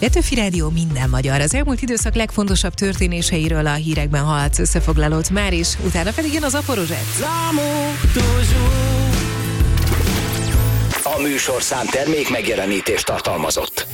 Petőfi Rádió minden magyar. Az elmúlt időszak legfontosabb történéseiről a hírekben hallhatsz összefoglalót már is, utána pedig jön az Aporozsett. A műsorszám termék megjelenítést tartalmazott.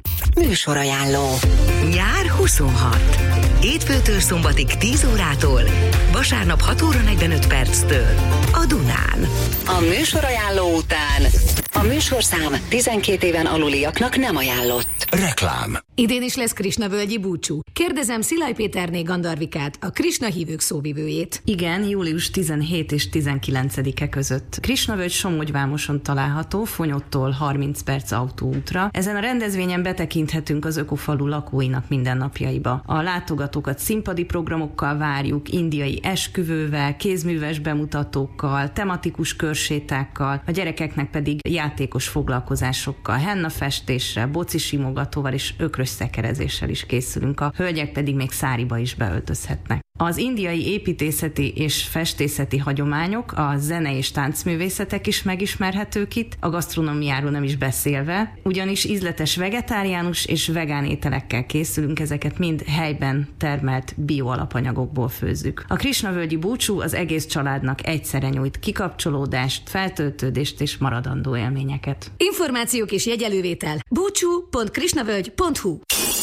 Műsorajánló. Nyár 26. Hétfőtől szombatig 10 órától, vasárnap 6 óra 45 perctől a Dunán. A műsorajánló után a műsorszám 12 éven aluliaknak nem ajánlott. Reklám. Idén is lesz Krisnavölgyi búcsú. Kérdezem Szilágy Péterné Gandarvikát, a Krisna hívők szóvivőjét. Igen, július 17 és 19-e között. Krisnavölgy Somogyvámoson található, Fonyottól 30 perc autóútra. Ezen a rendezvényen betekinthetünk az ökofalu lakóinak mindennapjaiba. A látogatókat színpadi programokkal várjuk, indiai esküvővel, kézműves bemutatókkal, tematikus körsétákkal, a gyerekeknek pedig játékos foglalkozásokkal, hennafestéssel, bocisimogatóval és ökrös szekerezéssel is készülünk, a hölgyek pedig még száriba is beöltözhetnek. Az indiai építészeti és festészeti hagyományok, a zene és táncművészetek is megismerhetők itt, a gasztronómiáról nem is beszélve, ugyanis ízletes vegetáriánus és vegán ételekkel készülünk, ezeket mind helyben termelt bioalapanyagokból főzzük. A Krisnavölgyi búcsú az egész családnak egyszerre nyújt kikapcsolódást, feltöltődést és maradandó élményeket. Információk és jegyelővétel búcsú.krisnavölgy.hu.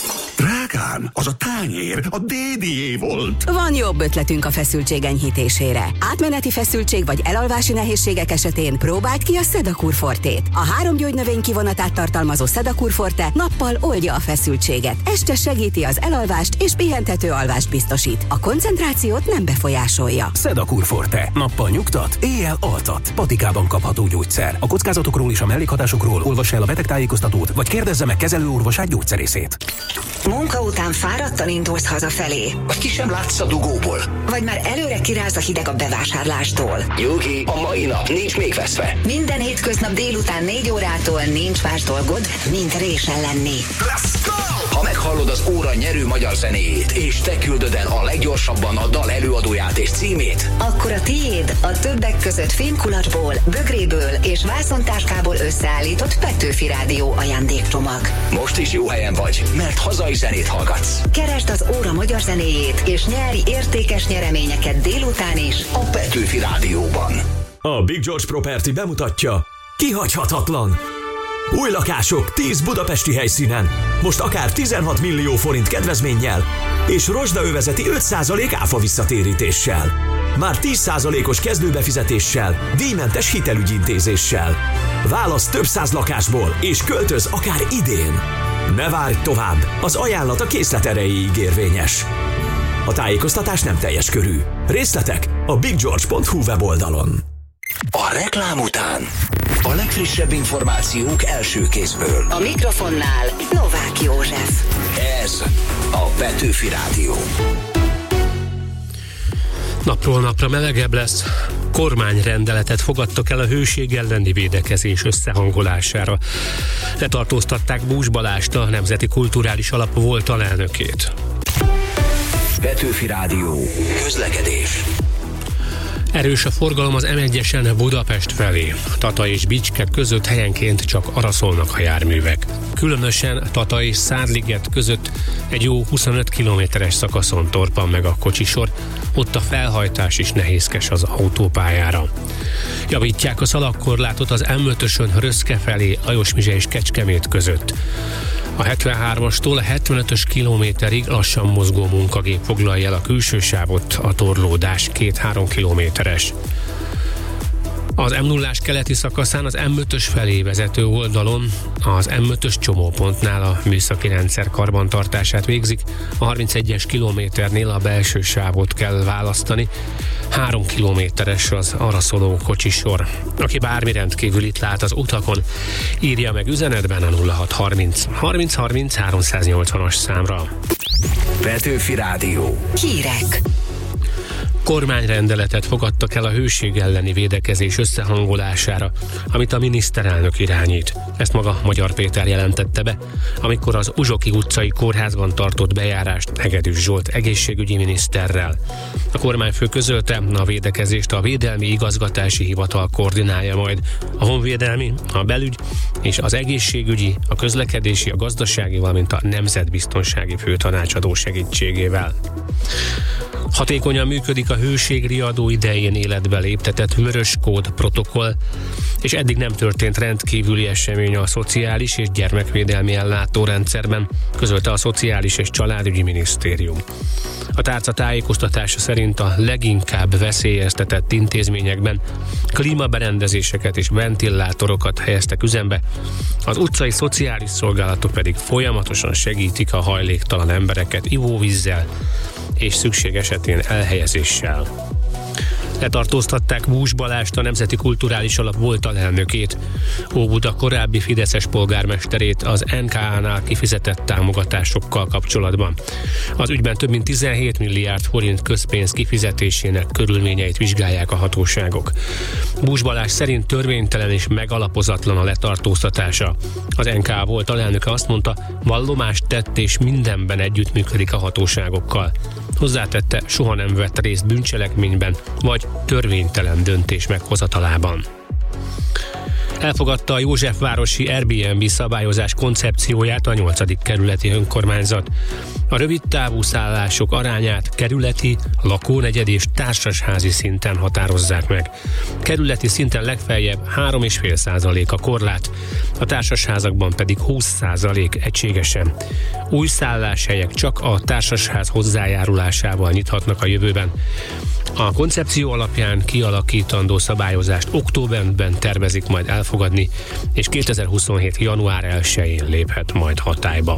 Drágám, az a tányér a dédié volt. Van jobb ötletünk a feszültség enyhítésére. Átmeneti feszültség vagy elalvási nehézségek esetén próbáld ki a Sedakur Fortét. A 3 gyógynövény kivonatát tartalmazó Sedakur Forte nappal oldja a feszültséget, este segíti az elalvást és pihentető alvást biztosít. A koncentrációt nem befolyásolja. Sedakur Forte. Nappal nyugtat, éjjel altat. Patikában kapható gyógyszer. A kockázatokról és a mellékhatásokról olvass el a betegtájékoztatót, vagy kérdezze meg kezelőorvosát, gyógyszerészét. Munka után fáradtan indulsz hazafelé. Vagy ki sem látsz a dugóból. Vagy már előre kiráz a hideg a bevásárlástól. Nyugi, a mai nap nincs még veszve. Minden hétköznap délután 4 órától nincs más dolgod, mint résen lenni. Let's go! Ha meghallod az óra nyerő magyar zenéjét, és te küldöd el a leggyorsabban a dal előadóját és címét, akkor a tiéd a többek között fémkulacsból, bögréből és vászontáskából összeállított Petőfi Rádió ajándékcsomag. most is jó helyen vagy, mert hazai zenét hallgatsz. Keresd az óra magyar zenéjét, és nyerj értékes nyereményeket délután is A Petőfi Rádióban. A Big George Property bemutatja, kihagyhatatlan. Új lakások 10 budapesti helyszínen, most akár 16 millió forint kedvezménnyel, és rozsdaövezeti 5% áfa visszatérítéssel. Már 10%-os kezdőbefizetéssel, díjmentes hitelügyintézéssel. Válasz több száz lakásból, és költöz akár idén. Ne várj tovább, az ajánlat a készlet erejéig érvényes. A tájékoztatás nem teljes körű. Részletek a biggeorge.hu weboldalon. A reklám után a legfrissebb információk első kézből. A mikrofonnál Novák József. Ez a Petőfi Rádió. Napról napra melegebb lesz. Kormányrendeletet fogadtak el a hőség elleni védekezés összehangolására. Letartóztatták Bús Balást, a Nemzeti Kulturális Alap volt alelnökét. Petőfi Rádió. Közlekedés. Erős a forgalom az M1-esen Budapest felé. Tata és Bicske között helyenként csak araszolnak a járművek. Különösen Tata és Szárliget között egy jó 25 kilométeres szakaszon torpan meg a kocsisor, ott a felhajtás is nehézkes az autópályára. Javítják a szalagkorlátot az M5-ösön Röszke felé, Ajosmizse és Kecskemét között. A 73-astól a 75-ös kilométerig lassan mozgó munkagép foglalja el a külső sávot, a torlódás 2-3 kilométeres. Az M0-ás keleti szakaszán az M5-ös felé vezető oldalon az M5-ös csomópontnál a műszaki rendszer karbantartását végzik, a 31-es kilométernél a belső sávot kell választani, 3 kilométeres az araszoló kocsisor. Aki bármi rendkívülit lát az utakon, írja meg üzenetben a 0630 30 30 380-as számra. Petőfi Rádió. Hírek. Kormányrendeletet fogadtak el a hőség elleni védekezés összehangolására, amit a miniszterelnök irányít. Ezt maga Magyar Péter jelentette be, amikor az Uzsoki utcai kórházban tartott bejárást Hegedűs Zsolt egészségügyi miniszterrel. A kormányfő közölte, a védekezést a Védelmi Igazgatási Hivatal koordinálja majd, a honvédelmi, a belügy és az egészségügyi, a közlekedési, a gazdasági, valamint a nemzetbiztonsági főtanácsadó segítségével. Hatékonyan működik a hőségriadó idején életbe léptetett vörös kód protokoll, és eddig nem történt rendkívüli esemény a Szociális és Gyermekvédelmi Ellátórendszerben, közölte a Szociális és Családügyi Minisztérium. A tárca tájékoztatása szerint a leginkább veszélyeztetett intézményekben klímaberendezéseket és ventilátorokat helyeztek üzembe, az utcai szociális szolgálatok pedig folyamatosan segítik a hajléktalan embereket ivóvízzel és szükség esetén elhelyezéssel. Letartóztatták Bús Balást, a Nemzeti Kulturális Alap volt alelnökét, Óbuda korábbi fideszes polgármesterét az NKA-nál kifizetett támogatásokkal kapcsolatban. Az ügyben több mint 17 milliárd forint közpénz kifizetésének körülményeit vizsgálják a hatóságok. Bús Balázs szerint törvénytelen és megalapozatlan a letartóztatása. Az NKA volt alelnöke azt mondta, vallomást tett és mindenben együttműködik a hatóságokkal. Hozzátette, soha nem vett részt bűncselekményben vagy törvénytelen döntés meghozatalában. Elfogadta a Józsefvárosi Airbnb szabályozás koncepcióját a 8. kerületi önkormányzat. A rövidtávú szállások arányát kerületi, lakónegyed és társasházi szinten határozzák meg. Kerületi szinten legfeljebb 3,5% a korlát, a társasházakban pedig 20% egységesen. Új szálláshelyek csak a társasház hozzájárulásával nyithatnak a jövőben. A koncepció alapján kialakítandó szabályozást októberben tervezik majd elfogadni, és 2027. január 1-én léphet majd hatályba.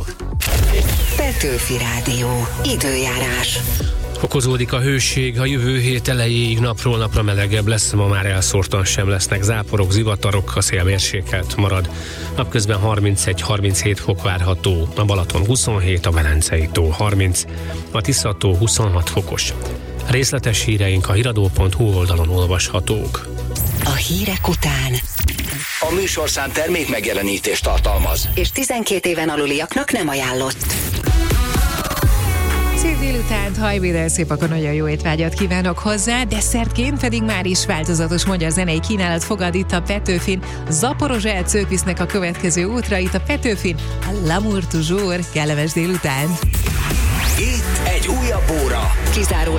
Petőfi Rádió. Időjárás. Fokozódik a hőség, a jövő hét elejéig napról napra melegebb lesz, ma már elszórtan sem lesznek záporok, zivatarok, a szél mérsékelt marad. Napközben 31-37 fok várható, a Balaton 27, a Velencei tó 30, a Tisza-tó 26 fokos. Részletes híreink a hiradó.hu oldalon olvashatók. A hírek után A műsorszám termék megjelenítést tartalmaz, és 12 éven aluliaknak nem ajánlott. Szép délutánt, hajvédel, szép, akkor nagyon jó étvágyat kívánok hozzá, desszertként pedig már is változatos magyar zenei kínálat fogad itt a Petőfin. Zaporozsel Cőpisznek a következő útra itt a Petőfin, a L'amour toujours, kellemes délutánt. itt egy újabb óra. Kizárólag